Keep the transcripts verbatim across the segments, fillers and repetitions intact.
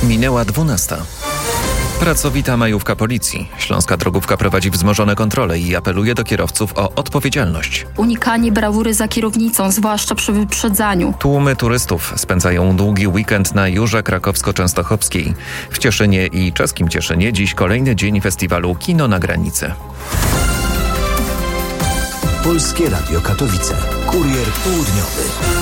Minęła dwunasta. Pracowita majówka policji. Śląska drogówka prowadzi wzmożone kontrole i apeluje do kierowców o odpowiedzialność. Unikanie brawury za kierownicą, zwłaszcza przy wyprzedzaniu. Tłumy turystów spędzają długi weekend na Jurze Krakowsko-Częstochowskiej. W Cieszynie i czeskim Cieszynie dziś kolejny dzień festiwalu Kino na granicy. Polskie Radio Katowice. Kurier południowy.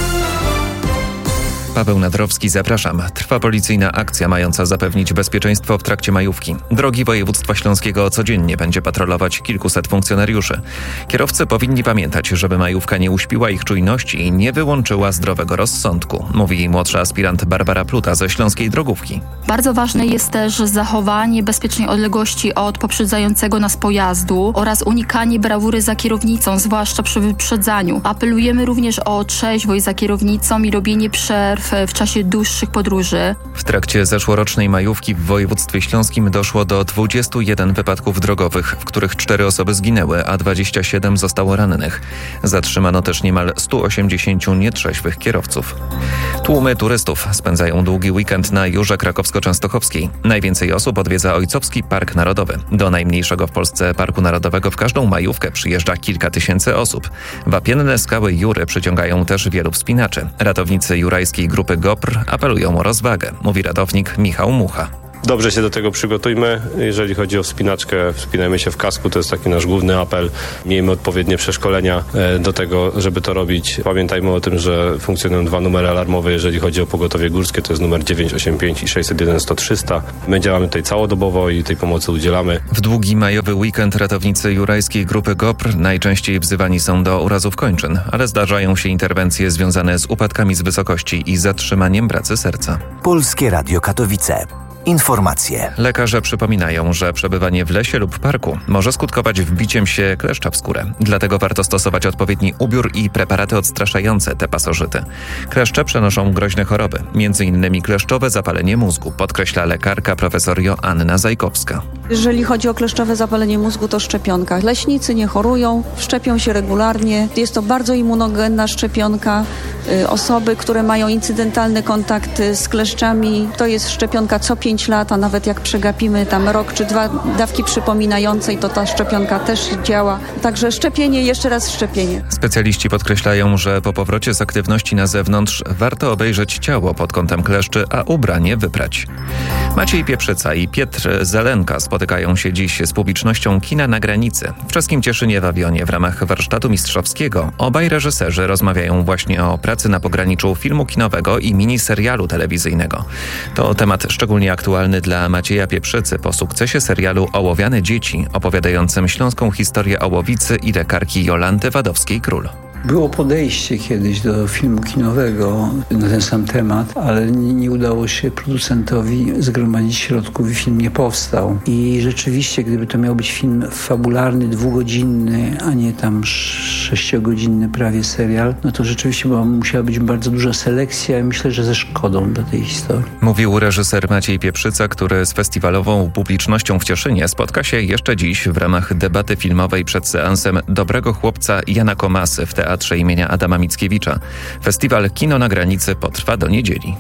Paweł Nadrowski, zapraszam. Trwa policyjna akcja mająca zapewnić bezpieczeństwo w trakcie majówki. Drogi województwa śląskiego codziennie będzie patrolować kilkuset funkcjonariuszy. Kierowcy powinni pamiętać, żeby majówka nie uśpiła ich czujności i nie wyłączyła zdrowego rozsądku, mówi młodsza aspirant Barbara Pluta ze Śląskiej Drogówki. Bardzo ważne jest też zachowanie bezpiecznej odległości od poprzedzającego nas pojazdu oraz unikanie brawury za kierownicą, zwłaszcza przy wyprzedzaniu. Apelujemy również o trzeźwość za kierownicą i robienie przerw w czasie dłuższych podróży. W trakcie zeszłorocznej majówki w województwie śląskim doszło do dwudziestu jeden wypadków drogowych, w których cztery osoby zginęły, a dwadzieścia siedem zostało rannych. Zatrzymano też niemal stu osiemdziesięciu nietrzeźwych kierowców. Tłumy turystów spędzają długi weekend na Jurze Krakowsko-Częstochowskiej. Najwięcej osób odwiedza Ojcowski Park Narodowy. Do najmniejszego w Polsce Parku Narodowego w każdą majówkę przyjeżdża kilka tysięcy osób. Wapienne skały Jury przyciągają też wielu wspinaczy. Ratownicy jurajskiej grupy GOPR apelują o rozwagę, mówi ratownik Michał Mucha. Dobrze się do tego przygotujmy. Jeżeli chodzi o wspinaczkę, wspinajmy się w kasku, to jest taki nasz główny apel. Miejmy odpowiednie przeszkolenia do tego, żeby to robić. Pamiętajmy o tym, że funkcjonują dwa numery alarmowe, jeżeli chodzi o pogotowie górskie, to jest numer dziewięć osiem pięć i sześćset jeden sto trzysta. My działamy tutaj całodobowo i tej pomocy udzielamy. W długi majowy weekend ratownicy jurajskiej grupy GOPR najczęściej wzywani są do urazów kończyn, ale zdarzają się interwencje związane z upadkami z wysokości i zatrzymaniem pracy serca. Polskie Radio Katowice. Informacje. Lekarze przypominają, że przebywanie w lesie lub parku może skutkować wbiciem się kleszcza w skórę. Dlatego warto stosować odpowiedni ubiór i preparaty odstraszające te pasożyty. Kleszcze przenoszą groźne choroby, między innymi kleszczowe zapalenie mózgu, podkreśla lekarka profesor Joanna Zajkowska. Jeżeli chodzi o kleszczowe zapalenie mózgu, to szczepionka. Leśnicy nie chorują, szczepią się regularnie. Jest to bardzo immunogenna szczepionka. Osoby, które mają incydentalny kontakt z kleszczami, to jest szczepionka co pięć lat, a nawet jak przegapimy tam rok czy dwa dawki przypominającej, to ta szczepionka też działa. Także szczepienie, jeszcze raz szczepienie. Specjaliści podkreślają, że po powrocie z aktywności na zewnątrz warto obejrzeć ciało pod kątem kleszczy, a ubranie wyprać. Maciej Pieprzyca i Piotr Zelenka spotykają się dziś z publicznością Kina na granicy. W czeskim Cieszynie w Awionie w ramach warsztatu mistrzowskiego obaj reżyserzy rozmawiają właśnie o pracy na pograniczu filmu kinowego i miniserialu telewizyjnego. To temat szczególnie aktualny dla Macieja Pieprzycy po sukcesie serialu Ołowiane dzieci, opowiadającym śląską historię ołowicy i lekarki Jolanty Wadowskiej-Król. Było podejście kiedyś do filmu kinowego na ten sam temat, ale nie, nie udało się producentowi zgromadzić środków i film nie powstał. I rzeczywiście, gdyby to miał być film fabularny, dwugodzinny, a nie tam sześciogodzinny prawie serial, no to rzeczywiście była, musiała być bardzo duża selekcja i myślę, że ze szkodą dla tej historii. Mówił reżyser Maciej Pieprzyca, który z festiwalową publicznością w Cieszynie spotka się jeszcze dziś w ramach debaty filmowej przed seansem Dobrego chłopca Jana Komasy w Teatrze imienia Adama Mickiewicza. Festiwal Kino na granicy potrwa do niedzieli.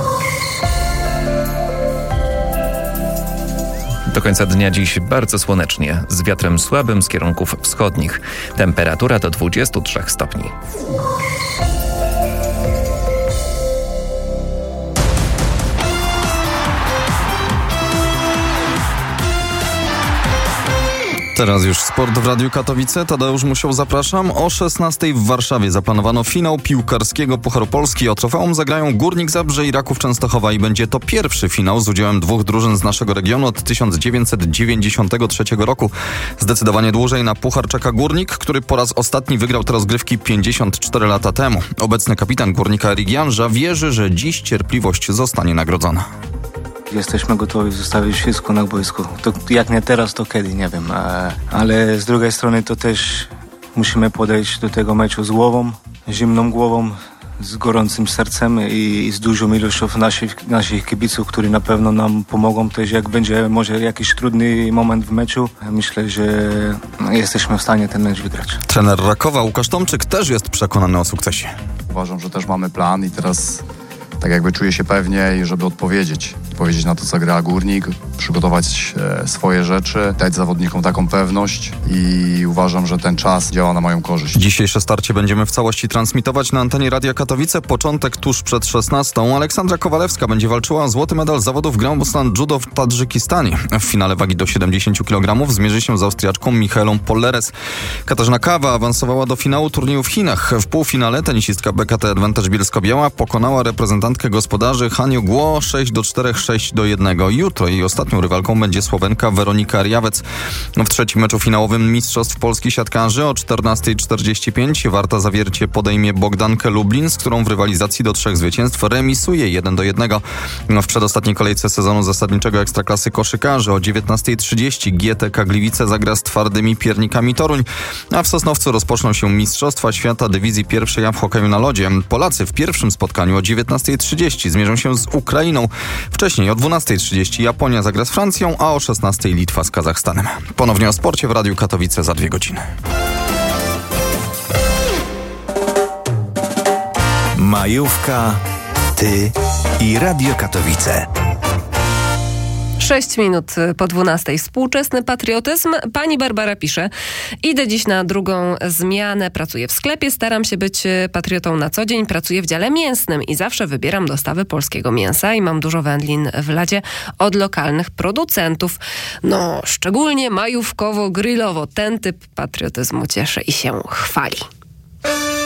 Do końca dnia dziś bardzo słonecznie, z wiatrem słabym z kierunków wschodnich. Temperatura do dwudziestu trzech stopni. Teraz już sport w Radiu Katowice. Tadeusz Musiał, zapraszam. O szesnastej w Warszawie zaplanowano finał piłkarskiego Pucharu Polski. O trofeum zagrają Górnik Zabrze i Raków Częstochowa i będzie to pierwszy finał z udziałem dwóch drużyn z naszego regionu od tysiąc dziewięćset dziewięćdziesiątego trzeciego roku. Zdecydowanie dłużej na Puchar czeka Górnik, który po raz ostatni wygrał te rozgrywki pięćdziesiąt cztery lata temu. Obecny kapitan Górnika Erik Janża wierzy, że dziś cierpliwość zostanie nagrodzona. Jesteśmy gotowi zostawić wszystko na boisku. To jak nie teraz, to kiedy, nie wiem. Ale z drugiej strony to też musimy podejść do tego meczu z głową, zimną głową, z gorącym sercem i z dużą ilością naszych, naszych kibiców, którzy na pewno nam pomogą też, jak będzie może jakiś trudny moment w meczu. Myślę, że jesteśmy w stanie ten mecz wygrać. Trener Rakowa Łukasz Tomczyk też jest przekonany o sukcesie. Uważam, że też mamy plan i teraz tak jakby czuję się pewniej, żeby odpowiedzieć. Odpowiedzieć na to, co gra Górnik, przygotować e, swoje rzeczy, dać zawodnikom taką pewność i uważam, że ten czas działa na moją korzyść. Dzisiejsze starcie będziemy w całości transmitować na antenie Radia Katowice. Początek tuż przed szesnastą. Aleksandra Kowalewska będzie walczyła o złoty medal zawodów Grand Judo w Tadżykistanie. W finale wagi do siedemdziesięciu kilogramów zmierzy się z Austriaczką Michaelą Polleres. Katarzyna Kawa awansowała do finału turnieju w Chinach. W półfinale tenisistka B K T Advantage Bielsko-Biała pokonała reprezentantkę gospodarzy Haniu Guo sześć do czterech, sześć do jednego. Jutro jej ostatnią rywalką będzie Słowenka Weronika Riawec. W trzecim meczu finałowym Mistrzostw Polski siatkarzy o czternasta czterdzieści pięć Warta Zawiercie podejmie Bogdankę Lublin, z którą w rywalizacji do trzech zwycięstw remisuje jeden do jednego. W przedostatniej kolejce sezonu zasadniczego Ekstraklasy koszykarzy o dziewiętnasta trzydzieści G T K Gliwice zagra z Twardymi Piernikami Toruń, a w Sosnowcu rozpoczną się Mistrzostwa Świata Dywizji Pierwszej A w hokeju na lodzie. Polacy w pierwszym spotkaniu o dziewiętnasta trzydzieści zmierzą się z Ukrainą. Wcześniej o dwunasta trzydzieści Japonia zagra z Francją, a o szesnasta Litwa z Kazachstanem. Ponownie o sporcie w Radiu Katowice za dwie godziny. Majówka, ty i Radio Katowice. Sześć minut po dwunastej. Współczesny patriotyzm. Pani Barbara pisze: idę dziś na drugą zmianę, pracuję w sklepie, staram się być patriotą na co dzień, pracuję w dziale mięsnym i zawsze wybieram dostawy polskiego mięsa i mam dużo wędlin w ladzie od lokalnych producentów. No, szczególnie majówkowo-grillowo. Ten typ patriotyzmu cieszy i się chwali.